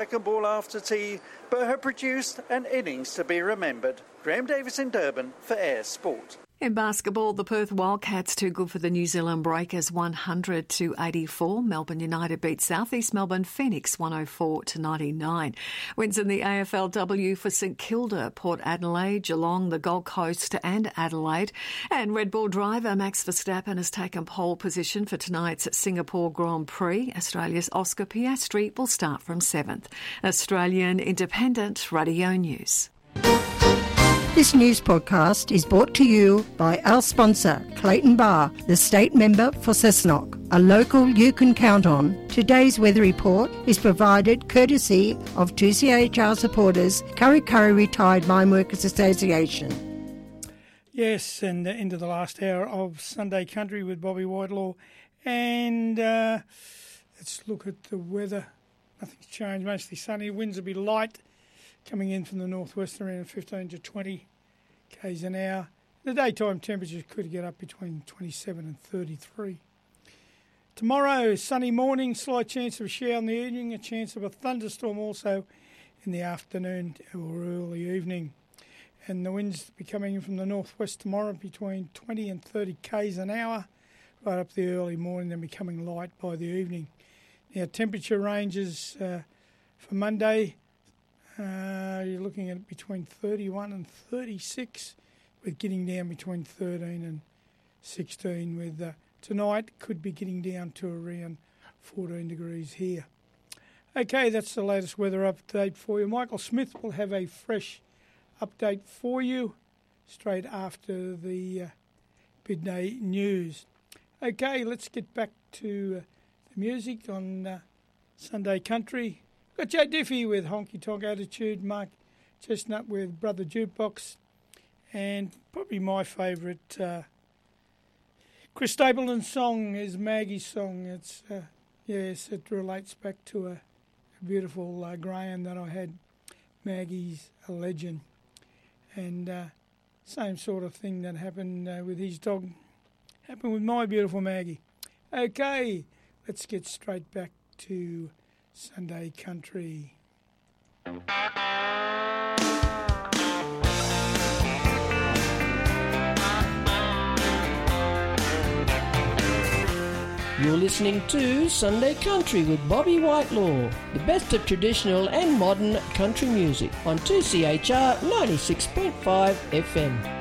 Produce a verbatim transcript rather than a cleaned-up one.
Second ball after tea, but have produced an innings to be remembered. Graham Davis in Durban for Air Sport. In basketball, the Perth Wildcats too good for the New Zealand Breakers, one hundred to eighty-four. Melbourne United beat South East Melbourne Phoenix one oh four to ninety-nine. Wins in the A F L W for St Kilda, Port Adelaide, Geelong, the Gold Coast and Adelaide. And Red Bull driver Max Verstappen has taken pole position for tonight's Singapore Grand Prix. Australia's Oscar Piastri will start from seventh. Australian Independent Radio News. This news podcast is brought to you by our sponsor, Clayton Bar, the state member for Cessnock, a local you can count on. Today's weather report is provided courtesy of two C H R supporters, Kurri Kurri Retired Mine Workers Association. Yes, and uh, into the last hour of Sunday Country with Bobby Whitelaw. And uh, let's look at the weather. Nothing's changed, mostly sunny. Winds will be light, coming in from the northwest around fifteen to twenty k's an hour. The daytime temperatures could get up between twenty-seven and thirty-three. Tomorrow, sunny morning, slight chance of a shower in the evening, a chance of a thunderstorm also in the afternoon or early evening. And the winds will be coming in from the northwest tomorrow between twenty and thirty k's an hour, right up the early morning, then becoming light by the evening. Now, temperature ranges uh, for Monday, Uh, you're looking at between thirty-one and thirty-six, with getting down between thirteen and sixteen. With uh, tonight, could be getting down to around fourteen degrees here. Okay, that's the latest weather update for you. Michael Smith will have a fresh update for you straight after the uh, midday news. Okay, let's get back to uh, the music on uh, Sunday Country. Got Joe Diffie with Honky Tonk Attitude, Mark Chestnut with Brother Jukebox, and probably my favourite uh, Chris Stapleton song is Maggie's song. It's uh, yes, it relates back to a, a beautiful uh, greyhound that I had. Maggie's a legend, and uh, same sort of thing that happened uh, with his dog happened with my beautiful Maggie. Okay, let's get straight back to Sunday Country. You're listening to Sunday Country with Bobby Whitelaw, the best of traditional and modern country music on two C H R ninety-six point five F M.